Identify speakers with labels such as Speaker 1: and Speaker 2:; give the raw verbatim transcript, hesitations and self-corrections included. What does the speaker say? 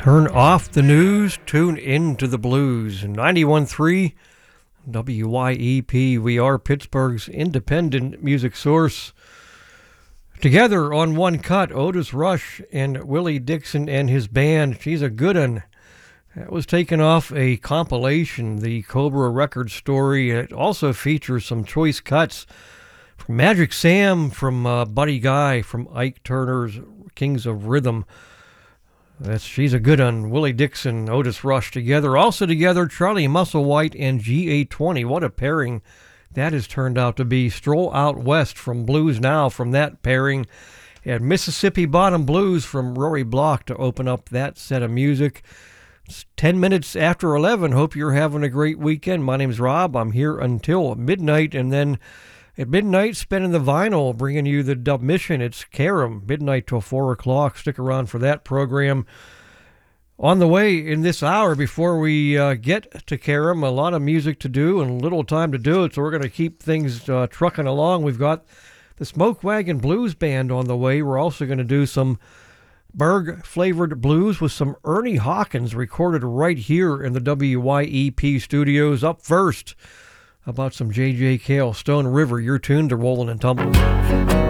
Speaker 1: Turn off the news, tune into the blues. ninety-one point three W Y E P, we are Pittsburgh's independent music source. Together on one cut, Otis Rush and Willie Dixon and his band, She's a Good 'Un. That was taken off a compilation, the Cobra Records Story. It also features some choice cuts from Magic Sam, from uh, Buddy Guy, from Ike Turner's Kings of Rhythm. That's She's a Good 'Un, Willie Dixon, Otis Rush together. Also together, Charlie Musselwhite and G eight twenty. What a pairing that has turned out to be. Stroll Out West from Blues Now from that pairing. And Mississippi Bottom Blues from Rory Block to open up that set of music. It's ten minutes after eleven. Hope you're having a great weekend. My name's Rob. I'm here until midnight, and then at midnight, spinning the vinyl, bringing you the dub mission. It's Karam, midnight till four o'clock. Stick around for that program. On the way in this hour, before we uh, get to Karam, a lot of music to do and little time to do it, so we're going to keep things uh, trucking along. We've got the Smoke Wagon Blues Band on the way. We're also going to do some Berg-flavored blues with some Ernie Hawkins, recorded right here in the W Y E P studios. Up first, about some J J Cale, Stone River. You're tuned to Rollin' and Tumblin'.